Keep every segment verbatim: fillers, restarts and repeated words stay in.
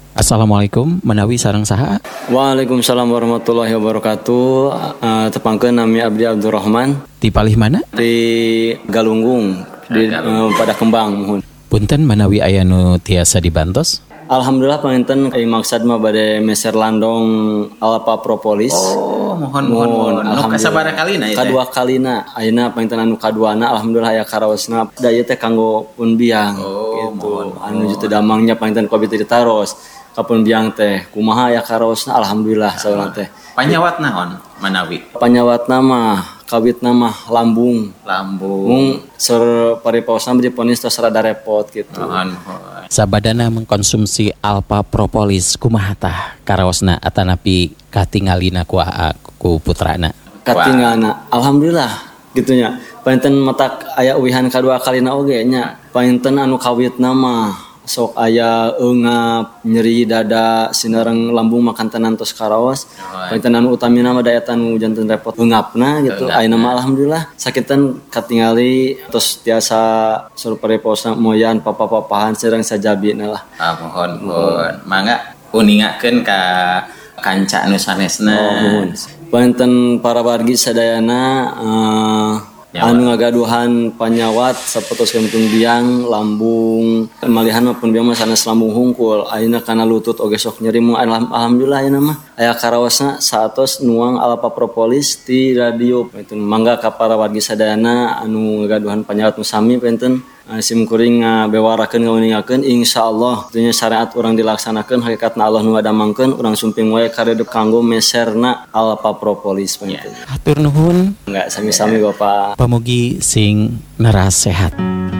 Assalamualaikum, menawi sareng saha? Waalaikumsalam warahmatullahi wabarakatuh. Uh, tepangkeun nami Abdi Abdurrahman. Di palih mana? Di Galunggung, di uh, pada Kembang mohon. Punten menawi aya nu tiasa dibantos? Alhamdulillah panginten ai maksad mah bade meser landong Alpa Propolis. Oh, mohon mohon mohon. Nu kasabaraha kalina ieu? Kadua kalina. Ayeuna panginten anu kaduana alhamdulillah aya karaosna. Da ieu teh kanggo pun biang oh, gitu. Anu teu damangnya panginten kopi teh ditaros. Kapun biang teh kumaha aya karaosna alhamdulillah saurang teh. Panyawat naon manawi? Panyawatna mah kawitna mah lambung. Lambung. Mung sur paripaosna diponis tos rada repot gitu. Mohon mohon. Sabadana mengkonsumsi Alpa Propolis kumaha tah karaosna atanapi katingalina ku ku putrana? Katingalna alhamdulillah gitunya. Panten matak aya uwihan kadua kalina oge nya. Panten anu kawitna mah sok aya eungap, nyeri dada, sinareng lambung makan tenan tos karaos. Panten anu utamina mah daya tanu janten repot eungapna gitu. Ayeuna mah alhamdulillah sakitan katingali tos tiasa sur pareposna moyan papa-papahan sareng sajabina lah. Ah mohon mohon. Mangga uningakeun ka kanca anu sanesna. Oh, mohon. Panten para wargi sadayana uh, anu ngagaduhan panyawat sapotos kentung biang lambung malihan maupun biang mah sanes lambung hungkul ayeuna kana lutut oge sok nyeri mu alhamdulillah ayeuna mah aya karaosna saatos nuang Alpa Propolis ti radio penten mangga ka para wargi sadayana anu ngagaduhan panyawat nu sami penten sim kuring ngabewarakeun ngauningakeun insyaallah dunya syariat urang dilaksanakeun hakikatna Allah nu ngadamangkeun urang sumping wae karedep kanggo meserna Alpa Propolis penten. Hatur nuhun. Enggak sami-sami Bapak. Pamugi sing neras sehat.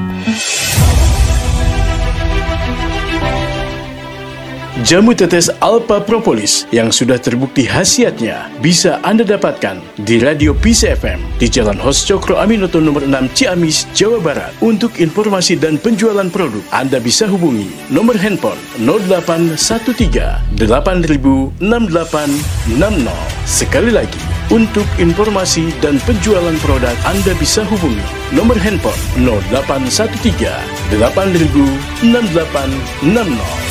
Jamu tetes Alpa Propolis yang sudah terbukti khasiatnya bisa Anda dapatkan di Radio Peace F M di Jalan Hos Cokro Aminoto nomor enam Ciamis, Jawa Barat. Untuk informasi dan penjualan produk, Anda bisa hubungi nomor handphone nol delapan satu tiga delapan nol enam delapan enam nol. Sekali lagi, untuk informasi dan penjualan produk Anda bisa hubungi nomor handphone nol delapan satu tiga delapan nol enam delapan enam nol.